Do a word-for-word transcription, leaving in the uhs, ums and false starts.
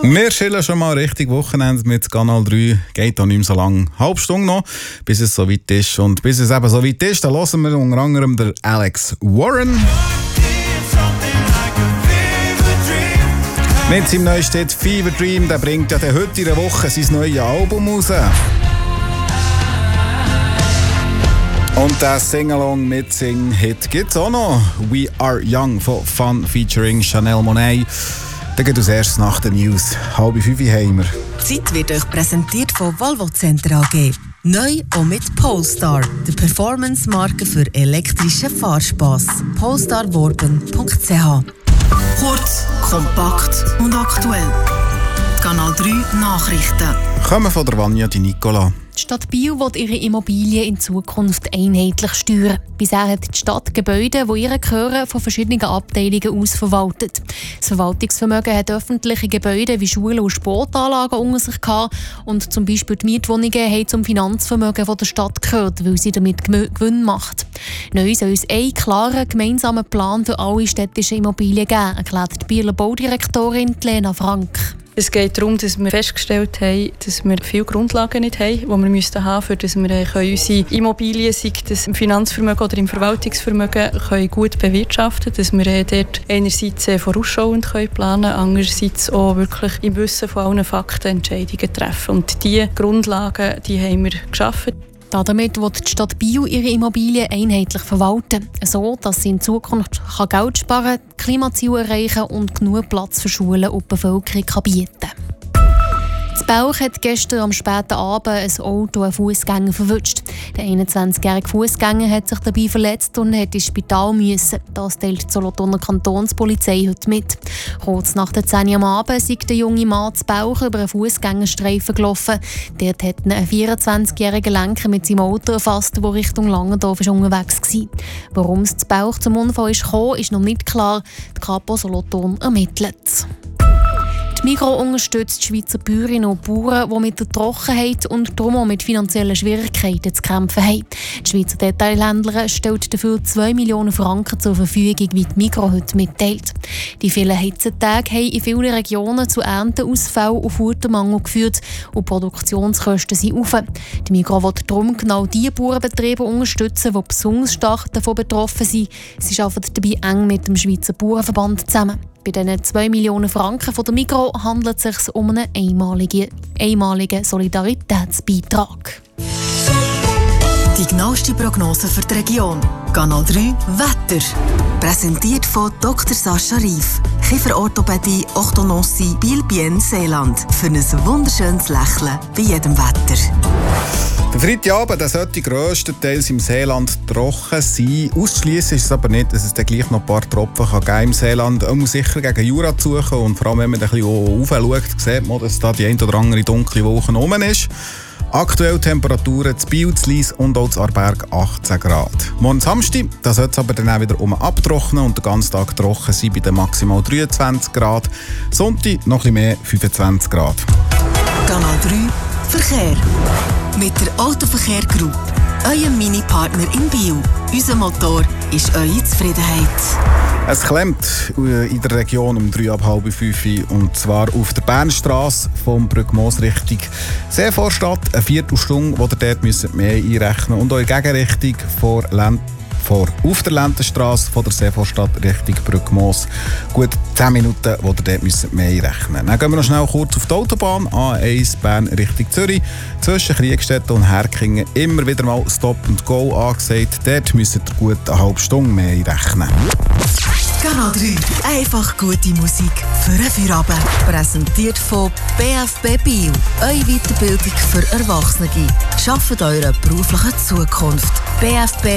Wir chillen schon mal richtig Wochenende mit Kanal drei. Geht auch nicht mehr so lange. Halbe Stunde noch, bis es so weit ist. Und bis es eben so weit ist, dann hören wir unter anderem den Alex Warren. Mit seinem neuesten Hit Fever Dream, der bringt ja heute in der Woche sein neues Album raus. Und der Sing-Along mit Sing-Hit gibt es auch noch. We Are Young von Fun featuring Chanel Monáe. Dann geht als erstes nach den News. Halb fünf haben wir. Die Zeit wird euch präsentiert von Volvo Center A G. Neu auch mit Polestar, der Performance-Marke für elektrischen Fahrspass. polestar worben punkt c h. Kurz, kompakt und aktuell. Kanal drei Nachrichten. Kommen von der Vanja Di Nicola. Die Stadt Biel will ihre Immobilien in Zukunft einheitlich steuern. Bisher hat die Stadt Gebäude, die ihr gehören, von verschiedenen Abteilungen aus verwaltet. Das Verwaltungsvermögen hat öffentliche Gebäude wie Schulen und Sportanlagen unter sich gehabt. Und zum Beispiel die Mietwohnungen haben zum Finanzvermögen der Stadt gehört, weil sie damit Gewinn macht. Neu soll es einen klaren gemeinsamen Plan für alle städtischen Immobilien geben, erklärt die Bieler Baudirektorin Lena Frank. Es geht darum, dass wir festgestellt haben, dass wir viele Grundlagen nicht haben, die wir müssten haben, für dass wir unsere Immobilien, sei das im Finanzvermögen oder im Verwaltungsvermögen, können gut bewirtschaften können, dass wir dort einerseits vorausschauend planen können, andererseits auch wirklich im Wissen von allen Fakten Entscheidungen treffen. Und diese Grundlagen, die haben wir geschaffen. Damit will die Stadt Biel ihre Immobilien einheitlich verwalten, so dass sie in Zukunft Geld sparen kann, Klimaziele erreichen und genug Platz für Schulen und die Bevölkerung bieten kann. In Belch hat gestern am späten Abend ein Auto einen Fußgänger verwünscht. Der einundzwanzigjährige Fußgänger hat sich dabei verletzt und hat ins Spital müssen. Das teilt die Solothurner Kantonspolizei heute mit. Kurz nach der zehn Uhr am Abend sei der junge Mann zu Belch über einen Fußgängerstreifen gelaufen. Dort hat ihn ein vierundzwanzigjähriger Lenker mit seinem Auto erfasst, der Richtung Langendorf unterwegs war. Warum es zu Belch zum Unfall ist gekommen, ist noch nicht klar. Die Kapo Solothurn ermittelt. Die Migros unterstützt die Schweizer Bäuerinnen und Bauern, die mit der Trockenheit und darum auch mit finanziellen Schwierigkeiten zu kämpfen haben. Die Schweizer Detailhändlerin stellt dafür zwei Millionen Franken zur Verfügung, wie die Migros heute mitteilt. Die vielen Hitzetage haben in vielen Regionen zu Ernteausfällen und Futtermangel geführt und die Produktionskosten sind hoch. Die Migros will darum genau die Bauernbetriebe unterstützen, die besonders stark davon betroffen sind. Sie arbeiten dabei eng mit dem Schweizer Bauernverband zusammen. Bei diesen zwei Millionen Franken von der Migros handelt es sich um einen einmaligen, einmaligen Solidaritätsbeitrag. Die genaueste Prognose für die Region. Kanal drei Wetter. Präsentiert von Doktor Sascha Rief. Kieferorthopädie, Orthodontie, Biel-Bien, Seeland. Für ein wunderschönes Lächeln bei jedem Wetter. Der Freitagabend der sollte grösstenteils im Seeland trocken sein. Ausschließen ist es aber nicht, dass es dann gleich noch ein paar Tropfen kann geben im Seeland. Man muss sicher gegen Jura zu suchen und vor allem, wenn man ein bisschen rauf schaut, sieht man, dass da die ein oder andere dunkle Wolke rum ist. Aktuell Temperaturen zu Biel, zu Lyss und auch zu Aarberg achtzehn Grad. Morgen Samstag, da soll es aber dann auch wieder um abtrocknen und den ganzen Tag trocken sein bei den maximal dreiundzwanzig Grad. Sonntag noch ein bisschen mehr, fünfundzwanzig Grad. Kanal drei Verkehr. Mit der Autoverkehr Group. Euer Mini-Partner in Biel. Unser Motor ist eure Zufriedenheit. Es klemmt in der Region um drei ab halb fünf und zwar auf der Bernstrasse vom Brückmoos Richtung Seevorstadt. Eine Viertelstunde, wo ihr dort müsst mehr einrechnen und auch in Gegenrichtung vor Lent vor auf der Lentenstrasse von der Seevorstadt Richtung Brückmoos. Gut zehn Minuten, wo ihr dort müsst mehr einrechnen. Dann gehen wir noch schnell kurz auf die Autobahn A eins Bern Richtung Zürich. Zwischen Kriegstetten und Herkingen immer wieder mal Stop and Go angesagt. Dort müsst ihr gut eine halbe Stunde mehr einrechnen. Kanal drei. Einfach gute Musik für einen Feierabend. Präsentiert von B F B Biel. Eure Weiterbildung für Erwachsene. Schafft eure berufliche Zukunft. B F B